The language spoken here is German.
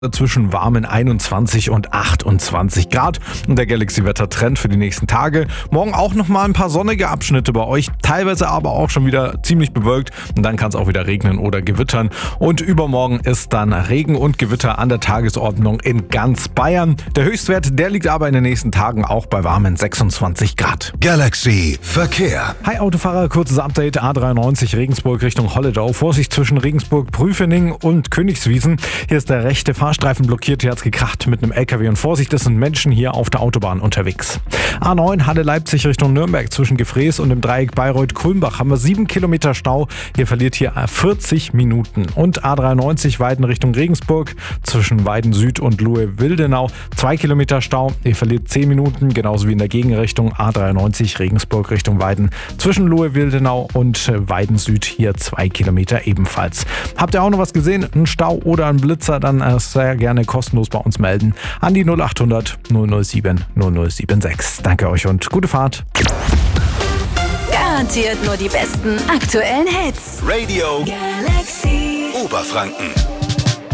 Zwischen warmen 21 und 28 Grad und der Galaxy-Wetter-Trend für die nächsten Tage. Morgen auch nochmal ein paar sonnige Abschnitte bei euch, teilweise aber auch schon wieder ziemlich bewölkt und dann kann es auch wieder regnen oder gewittern. Und übermorgen ist dann Regen und Gewitter an der Tagesordnung in ganz Bayern. Der Höchstwert, der liegt aber in den nächsten Tagen auch bei warmen 26 Grad. Galaxy Verkehr. Hi Autofahrer, kurzes Update. A93 Regensburg Richtung Holledau. Vorsicht zwischen Regensburg, Prüfening und Königswiesen. Hier ist der rechte Fahrstreifen blockiert, hier hat's gekracht mit einem LKW und Vorsicht, es sind Menschen hier auf der Autobahn unterwegs. A9 Halle-Leipzig Richtung Nürnberg zwischen Gefrees und dem Dreieck Bayreuth-Kulmbach haben wir 7 Kilometer Stau, hier verliert hier 40 Minuten. Und A93 Weiden Richtung Regensburg zwischen Weiden Süd und Luhe-Wildenau 2 Kilometer Stau, hier verliert 10 Minuten, genauso wie in der Gegenrichtung A93 Regensburg Richtung Weiden zwischen Luhe-Wildenau und Weiden Süd hier 2 Kilometer ebenfalls. Habt ihr auch noch was gesehen? Ein Stau oder ein Blitzer? Dann sehr gerne kostenlos bei uns melden an die 0800 007 0076. Danke euch und gute Fahrt. Garantiert nur die besten aktuellen Hits. Radio Galaxy Oberfranken.